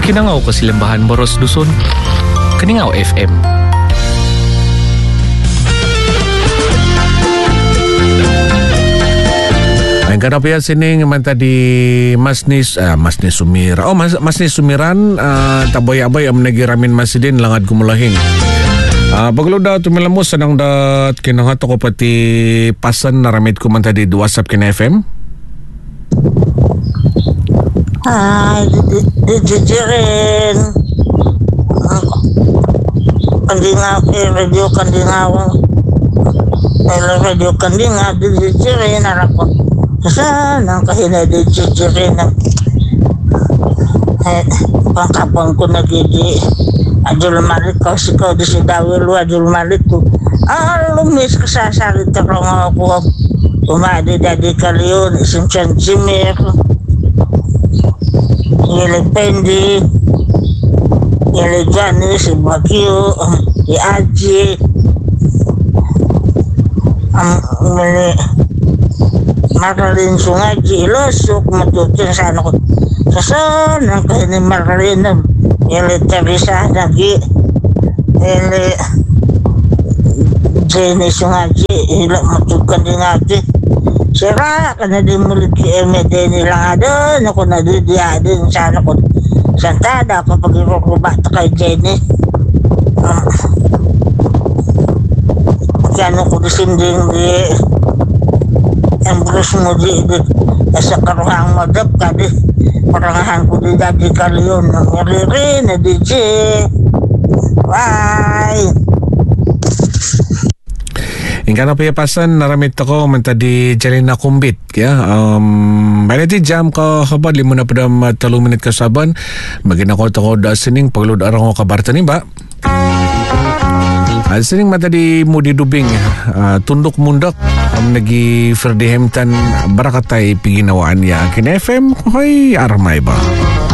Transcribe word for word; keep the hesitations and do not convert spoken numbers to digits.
Makinangaw ko silambahan Moros Luzon. Kaningaw F M. Ang kanapiya sining man tadi Masnis ah, Masnis Sumira. Oh mas, Masnis Sumiran uh, taboy-aboy am nagiramin masidin langad kumulahing. Ah uh, baglo daw tumilamos sanang dat kinahato ko pati pasan naramit ko man tadi WhatsApp kin F M. Ay, dijirin. Kandi nga radio kandi nga radio kandi nga dijirin arako. Sana kahina dijirin ng eh, pangkapang ko nagigi adul malik ko si ko di si dawil adul malik ko ah lumis ka sa salita rong ako umadi dadi kaliyon isin chan jimir yele pendi yele jani si bakio i aji am mele Marlin Sungaji losok matutin sana ko sasana kayo ni Marlin ili Teresa lagi ili Jenny Sungaji ili matukan din ati sira ka na din mulit ki emede nila nga doon ako nadidiyadin sana ko santada kapag irukubata kay Jenny um, kano ko disinding di Ambrose mo di, di sa karuhang madap ka di parangahan ko di dadi kaliyon ng iriri na di je bye Ingka na payapasan naramit ako man tadi Jelena Kumbit ya um banati jam ka habad limo na pada talong minit kasaban magina ko to da sining paglud arang ko kabarta ni ba Al sining mata di mudi dubing uh, tunduk mundak am nagi Ferdi Hemtan barakatay piginawaan ya kin F M hoy armay ba